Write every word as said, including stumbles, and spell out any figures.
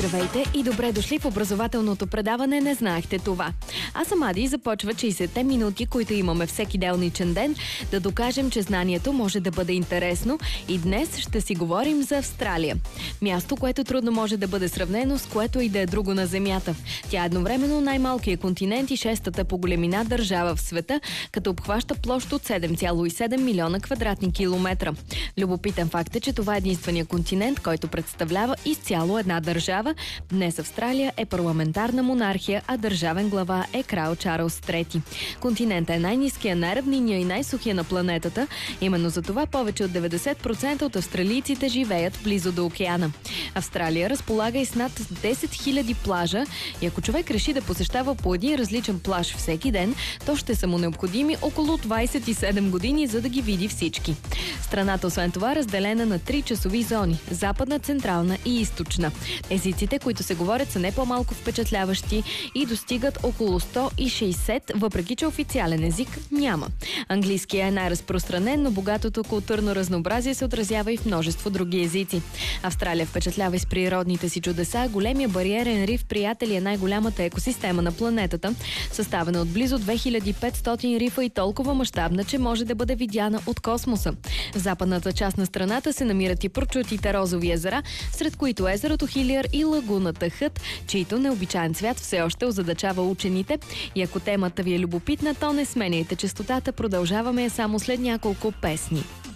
Здравейте и добре дошли в образователното предаване "Не знаехте това". Аз съм Ади и започва шейсетте минути, които имаме всеки делничен ден, да докажем, че знанието може да бъде интересно, и днес ще си говорим за Австралия. Място, което трудно може да бъде сравнено с което и да е друго на Земята. Тя е едновременно най-малкият континент и шестата по големина държава в света, като обхваща площ от седем цяло и седем милиона квадратни километра. Любопитен факт е, че това е единственият континент, който представлява изцяло една държава. Днес Австралия е парламентарна монархия, а държавен глава е крал Чарлз трети. Континентът е най-ниския, най-равнинния и най-сухия на планетата. Именно за това повече от деветдесет процента от австралийците живеят близо до океана. Австралия разполага и с над десет хиляди плажа и ако човек реши да посещава по един различен плаж всеки ден, то ще са му необходими около двадесет и седем години, за да ги види всички. Страната освен това е разделена на три часови зони – западна, централна и източна. Езиците, които се говорят, са не по-малко впечатляващи и достигат около сто и шейсет, въпреки че официален език няма. Английският е най-разпространен, но богатото културно разнообразие се отразява и в множество други езици. Австралия впечатлява и с природните си чудеса. Големия бариерен риф, приятели, е най-голямата екосистема на планетата, съставена от близо две хиляди и петстотин рифа и толкова мащабна, че може да бъде видяна от космоса. В западната част на страната се намират и прочутите розови езера, сред които езерото Хилиър и лагуната Хът, чийто необичаен цвят все още озадачава учените. И ако темата ви е любопитна, то не сменяйте честотата, продължаваме я само след няколко песни.